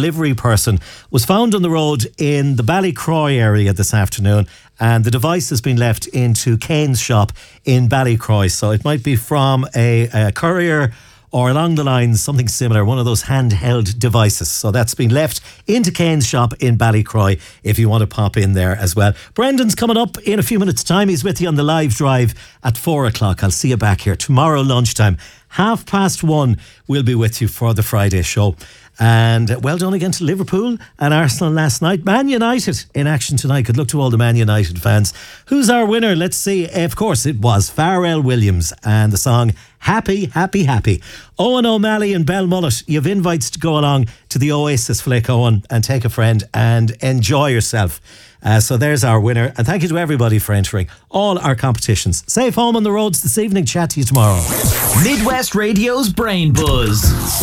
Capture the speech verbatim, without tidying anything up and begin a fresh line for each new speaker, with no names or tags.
delivery person was found on the road in the Ballycroy area this afternoon, and the device has been left into Kane's shop in Ballycroy. So it might be from a, a courier or along the lines, something similar, one of those handheld devices. So that's been left into Kane's shop in Ballycroy if you want to pop in there as well. Brendan's coming up in a few minutes' time. He's with you on the live drive at four o'clock. I'll see you back here tomorrow lunchtime. Half past one, we'll be with you for the Friday show. And uh, well done again to Liverpool and Arsenal last night. Man United in action tonight. Good luck to all the Man United fans. Who's our winner? Let's see. Of course, it was Pharrell Williams and the song Happy, Happy, Happy. Owen O'Malley and Bell Mullet, you've invites to go along to the Oasis flick, Owen, and take a friend and enjoy yourself. Uh, so there's our winner. And thank you to everybody for entering all our competitions. Safe home on the roads this evening. Chat to you tomorrow.
Midwest Radio's Brain Buzz.